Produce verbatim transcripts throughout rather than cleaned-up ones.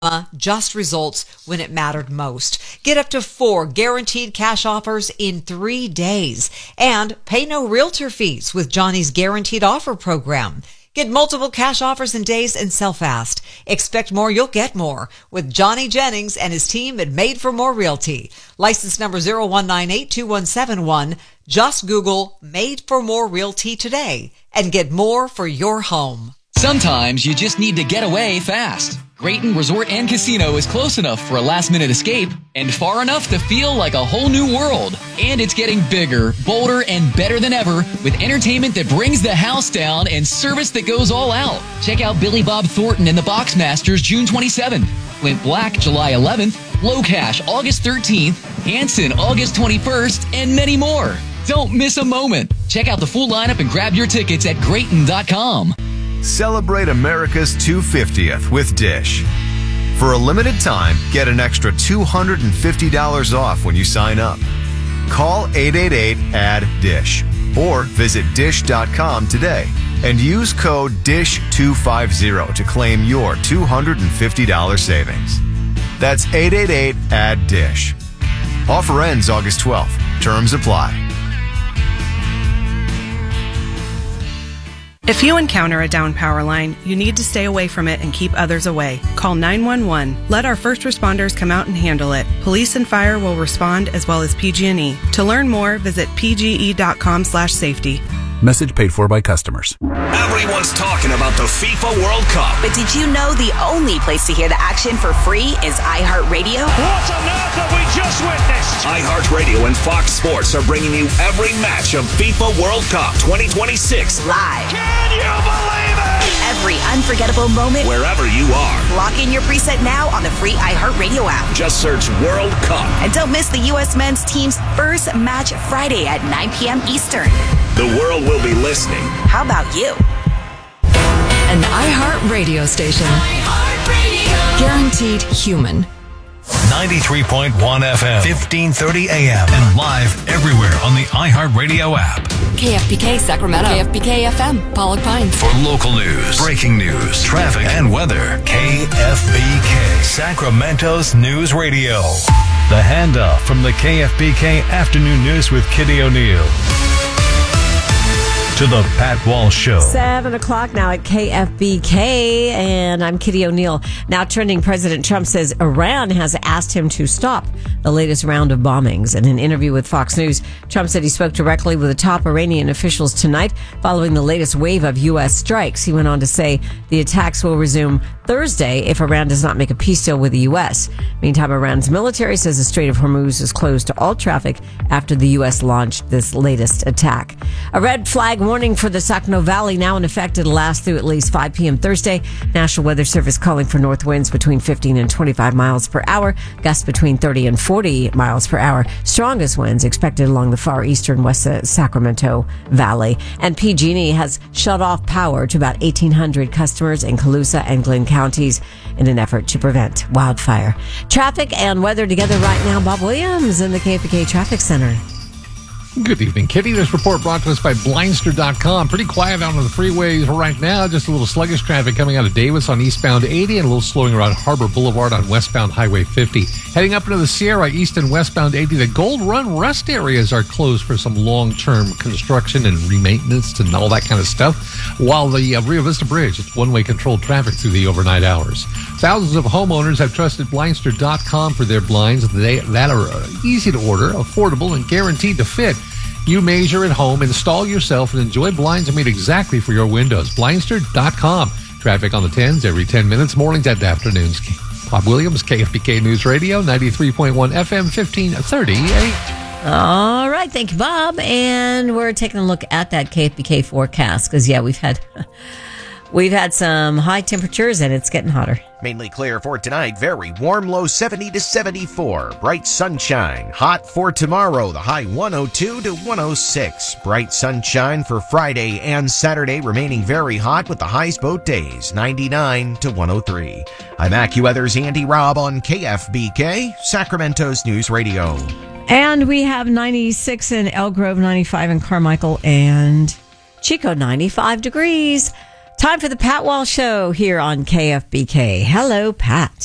just results when it mattered most. Get up to four guaranteed cash offers in three days and pay no realtor fees with Johnny's Guaranteed Offer program. Get multiple cash offers in days and sell fast. Expect more, you'll get more with Johnny Jennings and his team at Made for More Realty. License number zero one nine eight two one seven one. Just Google Made for More Realty today and get more for your home. Sometimes you just need to get away fast. Grayton Resort and Casino is close enough for a last-minute escape and far enough to feel like a whole new world. And it's getting bigger, bolder, and better than ever with entertainment that brings the house down and service that goes all out. Check out Billy Bob Thornton and the Boxmasters June twenty-seventh, Flint Black July eleventh, Low Cash August thirteenth, Hanson August twenty-first, and many more. Don't miss a moment. Check out the full lineup and grab your tickets at Grayton dot com. Celebrate America's two hundred fiftieth with Dish. For a limited time, get an extra two hundred fifty dollars off when you sign up. Call eight eight eight, A D D I S H or visit dish dot com today and use code D I S H two fifty to claim your two hundred fifty dollars savings. That's eight eight eight, A D D I S H. Offer ends August twelfth. Terms apply. If you encounter a down power line, you need to stay away from it and keep others away. Call nine one one. Let our first responders come out and handle it. Police and fire will respond as well as P G and E. To learn more, visit p g e dot com slash safety. Message paid for by customers. Everyone's talking about the FIFA World Cup. But did you know the only place to hear the action for free is iHeartRadio? What on earth have we just witnessed? iHeartRadio and Fox Sports are bringing you every match of FIFA World Cup twenty twenty-six live. Can you believe it? Every unforgettable moment, wherever you are. Lock in your preset now on the free iHeartRadio app. Just search World Cup. And don't miss the U S men's team's first match Friday at nine p.m. Eastern. The world will be listening. How about you? An iHeart radio station. iHeart Radio. Guaranteed human. ninety-three point one F M, fifteen thirty A M, and live everywhere on the iHeartRadio app. K F B K Sacramento. K F B K F M, Pollock Pines. For local news, breaking news, traffic, and weather, K F B K, Sacramento's News Radio. The handoff from the K F B K Afternoon News with Kitty O'Neill. To the Pat Walsh Show. Seven o'clock now at K F B K, and I'm Kitty O'Neill. Now trending, President Trump says Iran has asked him to stop the latest round of bombings. In an interview with Fox News, Trump said he spoke directly with the top Iranian officials tonight following the latest wave of U S strikes. He went on to say the attacks will resume Thursday if Iran does not make a peace deal with the U S. Meantime, Iran's military says the Strait of Hormuz is closed to all traffic after the U S launched this latest attack. A red flag warning for the Sacramento Valley now in effect. It'll last through at least five p.m. Thursday. National Weather Service calling for north winds between fifteen and twenty-five miles per hour, gusts between thirty and forty miles per hour. Strongest winds expected along the far eastern west Sacramento Valley. And P G and E has shut off power to about eighteen hundred customers in Colusa and Glenn counties in an effort to prevent wildfire. Traffic and weather together right now. Bob Williams in the K F B K Traffic Center. Good evening, Kitty. This report brought to us by Blindster dot com. Pretty quiet out on the freeways right now. Just a little sluggish traffic coming out of Davis on eastbound eighty and a little slowing around Harbor Boulevard on westbound Highway fifty. Heading up into the Sierra, east and westbound eighty, the Gold Run rest areas are closed for some long-term construction and re-maintenance and all that kind of stuff. While the uh, Rio Vista Bridge, it's one-way controlled traffic through the overnight hours. Thousands of homeowners have trusted Blindster dot com for their blinds they, that are uh, easy to order, affordable, and guaranteed to fit. You measure at home, install yourself, and enjoy blinds made exactly for your windows. Blindster dot com. Traffic on the tens every ten minutes, mornings and afternoons. Bob Williams, K F B K News Radio, ninety-three point one F M, fifteen thirty-eight. All right, thank you, Bob. And we're taking a look at that K F B K forecast because, yeah, we've had... We've had some high temperatures, and it's getting hotter. Mainly clear for tonight. Very warm, low seventy to seventy-four. Bright sunshine. Hot for tomorrow. The high one oh two to one oh six. Bright sunshine for Friday and Saturday. Remaining very hot with the highs both days. ninety-nine to one oh three. I'm AccuWeather's Andy Robb on K F B K, Sacramento's News Radio. And we have ninety-six in Elk Grove, ninety-five in Carmichael, and Chico, ninety-five degrees. Time for the Pat Walsh Show here on K F B K. Hello, Pat.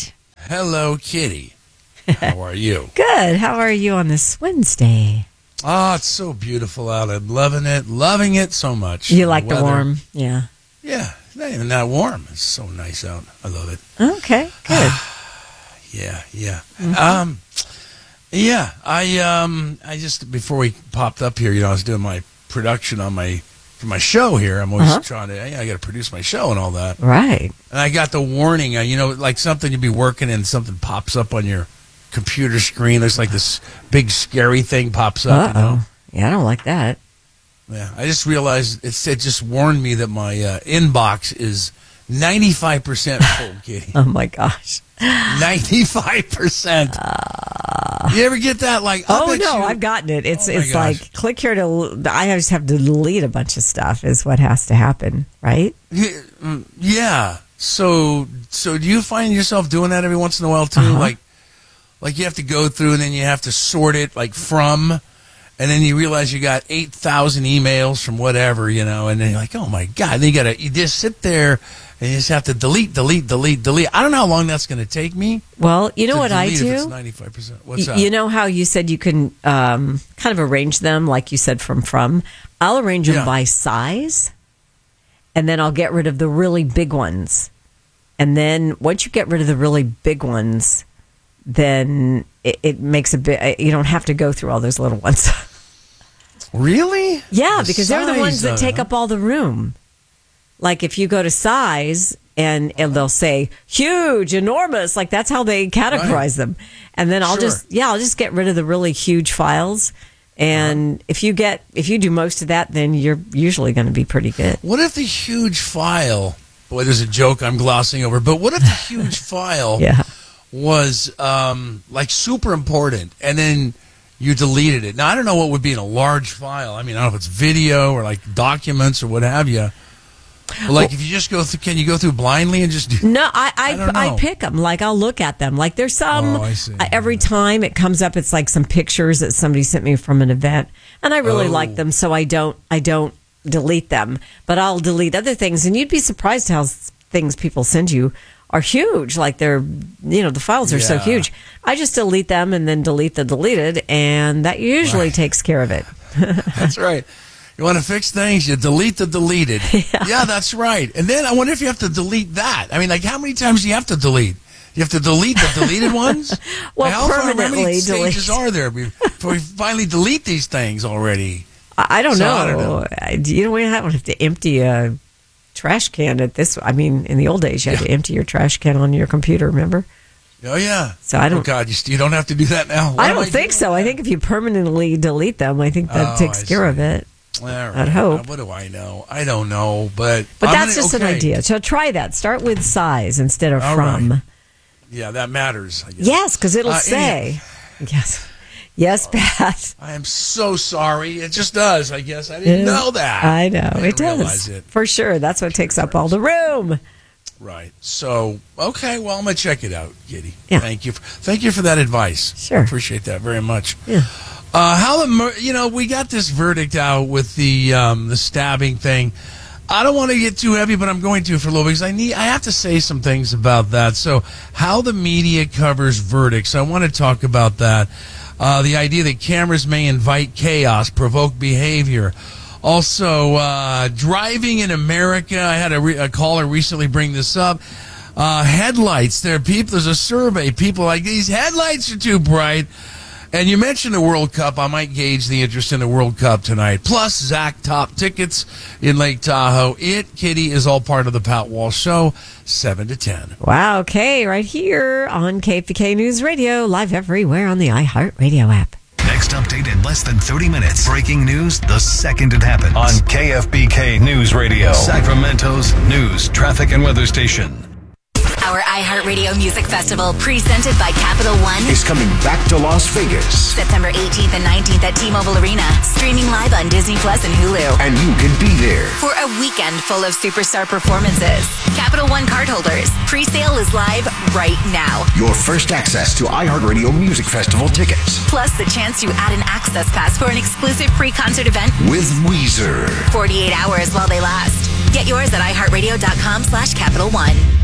Hello, Kitty. How are you? Good. How are you on this Wednesday? Oh, it's so beautiful out. I'm loving it, loving it so much. You like the, the warm, yeah. Yeah, not even that warm. It's so nice out. I love it. Okay, good. yeah, yeah. Mm-hmm. Um, yeah, I um, I just before we popped up here, you know, I was doing my production on my for my show here. I'm always Uh-huh. trying to. Hey, I got to produce my show and all that. Right. And I got the warning. Uh, you know, like something you'd be working and something pops up on your computer screen. Looks like this big scary thing pops up. Uh-oh. You know? Yeah, I don't like that. Yeah, I just realized it's, it just warned me that my uh, inbox is ninety-five percent full, Kitty. Oh, my gosh. ninety-five percent. Uh, you ever get that? Like, I oh, bet no, you- I've gotten it. It's Oh, my it's gosh. like, click here to, I just have to delete a bunch of stuff is what has to happen, right? Yeah, mm, yeah. So, so do you find yourself doing that every once in a while too? Uh-huh. Like, like you have to go through and then you have to sort it like from, and then you realize you got eight thousand emails from whatever, you know, and then you're like, oh my god! Then you gotta you just sit there and you just have to delete, delete, delete, delete. I don't know how long that's going to take me. Well, you know to what I delete do? If it's ninety-five percent. What's Y- that? You know how you said you can um, kind of arrange them, like you said, from from? I'll arrange them Yeah. by size, and then I'll get rid of the really big ones. And then once you get rid of the really big ones, then it, it makes a bit, you don't have to go through all those little ones. Really? Yeah, The because they're the ones size that of take it, up all the room. Like if you go to size and, and they'll say huge, enormous, like that's how they categorize Right. them. And then I'll Sure. just, yeah, I'll just get rid of the really huge files. And if you get, if you do most of that, then you're usually going to be pretty good. What if the huge file? Boy, there's a joke I'm glossing over. But what if the huge file Yeah. was um, like super important, and then you deleted it? Now I don't know what would be in a large file. I mean, I don't know if it's video or like documents or what have you. But like if you just go through, can you go through blindly and just do? No, I I, I don't I, know. pick them. Like I'll look at them. Like there's some Oh, I see. uh, every time it comes up, it's like some pictures that somebody sent me from an event, and I really Oh. like them, so I don't I don't delete them, but I'll delete other things. And you'd be surprised how s- things people send you are huge. Like they're you know the files are so Yeah. huge. I just delete them and then delete the deleted, and that usually Right. takes care of it. That's right. You want to fix things, you delete the deleted. Yeah. that's right. And then I wonder if you have to delete that. I mean, like how many times do you have to delete? You have to delete the deleted ones? Well, Like, how far- how permanently many stages delete. are there before we finally delete these things already? I I don't So, know. I don't know. I- You know, we don't have to empty a trash can at this. I mean, in the old days, you had Yeah. to empty your trash can on your computer. Remember? Oh, yeah. So I don't- Oh, God, you, st- you don't have to do that now. Why I am don't think so. I think if you permanently delete them, I think that Oh, takes I care of see. it. All right. I'd hope. What do I know? I don't know, but But I'm that's gonna- just an okay. idea. So try that. Start with size instead of All from. right. Yeah, that matters. I guess. Yes, because it'll Uh, say. Yes. Yes, Pat. I am so sorry. It just does. I guess I didn't know that. I know. I It didn't realize does. it. For sure. That's what takes up all the room. Right. So, okay. Well, I'm gonna check it out, Giddy. Yeah. Thank you. For, thank you for that advice. Sure. I appreciate that very much. Yeah. Uh, how the mur- you know we got this verdict out with the um, the stabbing thing. I don't want to get too heavy, but I'm going to for a little because I need I have to say some things about that. So, how the media covers verdicts. I want to talk about that. Uh, the idea that cameras may invite chaos, provoke behavior. Also, uh, driving in America. I had a, re- a caller recently bring this up. Uh, headlights. There are people. There's a survey. People like these headlights are too bright. And you mentioned the World Cup. I might gauge the interest in the World Cup tonight. Plus, Zach Top tickets in Lake Tahoe. It, Kitty, is all part of the Pat Walsh Show, seven to ten. Wow. Okay. Right here on K F B K News Radio, live everywhere on the iHeartRadio app. Next update in less than thirty minutes. Breaking news the second it happens. On K F B K News Radio. Sacramento's news, traffic, and weather station. Our iHeartRadio Music Festival, presented by Capital One, Is coming back to Las Vegas. September eighteenth and nineteenth at T-Mobile Arena, streaming live on Disney Plus and Hulu. And you can be there. For a weekend full of superstar performances. Capital One cardholders, pre-sale is live right now. Your first access to iHeartRadio Music Festival tickets. Plus the chance to add an access pass for an exclusive pre-concert event With Weezer. forty-eight hours while they last. Get yours at iHeartRadio.com slash Capital One.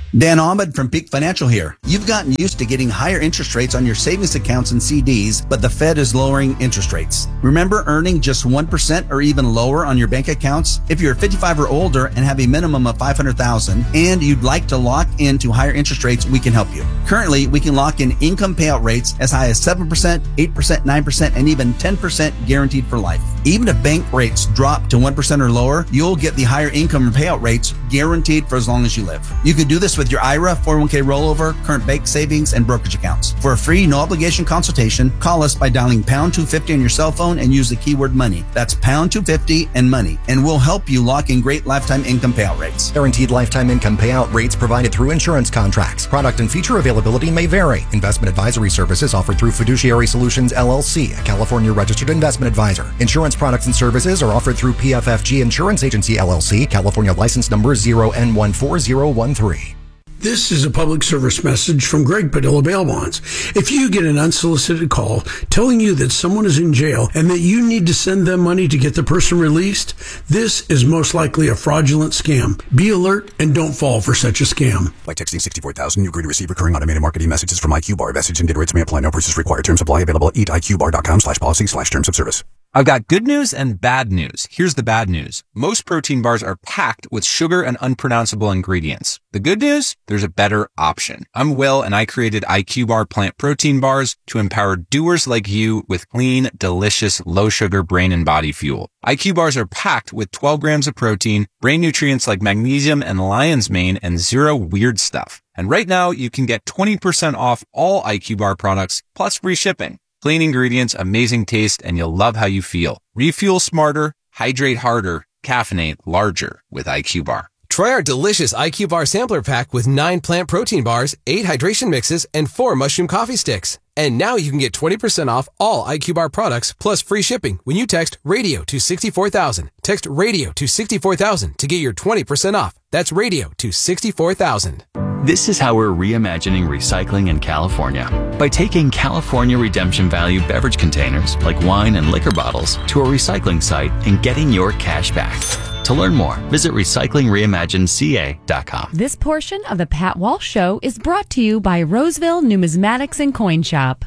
Dan Ahmed from Peak Financial here. You've gotten used to getting higher interest rates on your savings accounts and C Ds, but the Fed is lowering interest rates. Remember earning just one percent or even lower on your bank accounts? If you're fifty-five or older and have a minimum of five hundred thousand dollars and you'd like to lock into higher interest rates, we can help you. Currently, we can lock in income payout rates as high as seven percent, eight percent, nine percent, and even ten percent guaranteed for life. Even if bank rates drop to one percent or lower, you'll get the higher income payout rates guaranteed for as long as you live. You can do this with your I R A, four oh one k rollover, current bank savings, and brokerage accounts. For a free, no-obligation consultation, call us by dialing pound two fifty on your cell phone and use the keyword money. That's pound two fifty and money, and we'll help you lock in great lifetime income payout rates. Guaranteed lifetime income payout rates provided through insurance contracts. Product and feature availability may vary. Investment advisory services offered through Fiduciary Solutions, L L C, a California registered investment advisor. Insurance products and services are offered through P F F G Insurance Agency, L L C, California license number zero N one four zero one three. This is a public service message from Greg Padilla Bail Bonds. If you get an unsolicited call telling you that someone is in jail and that you need to send them money to get the person released, this is most likely a fraudulent scam. Be alert and don't fall for such a scam. By texting sixty-four thousand, you agree to receive recurring automated marketing messages from I Q Bar. Message and data rates may apply. No purchase required. Terms apply. Available at eat I Q bar dot com slash policy slash terms of service. I've got good news and bad news. Here's the bad news. Most protein bars are packed with sugar and unpronounceable ingredients. The good news? There's a better option. I'm Will, and I created I Q Bar plant protein bars to empower doers like you with clean, delicious, low-sugar brain and body fuel. I Q Bars are packed with twelve grams of protein, brain nutrients like magnesium and lion's mane, and zero weird stuff. And right now, you can get twenty percent off all I Q Bar products, plus free shipping. Clean ingredients, amazing taste, and you'll love how you feel. Refuel smarter, hydrate harder, caffeinate larger with I Q Bar. Try our delicious I Q Bar sampler pack with nine plant protein bars, eight hydration mixes, and four mushroom coffee sticks. And now you can get twenty percent off all I Q Bar products plus free shipping when you text radio to sixty-four thousand. Text radio to sixty-four thousand to get your twenty percent off. That's radio to sixty-four thousand. This is how we're reimagining recycling in California. By taking California Redemption Value beverage containers, like wine and liquor bottles, to a recycling site and getting your cash back. To learn more, visit recycling reimagined C A dot com. This portion of the Pat Walsh Show is brought to you by Roseville Numismatics and Coin Shop.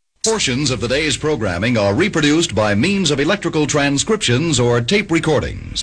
Portions of the day's programming are reproduced by means of electrical transcriptions or tape recordings.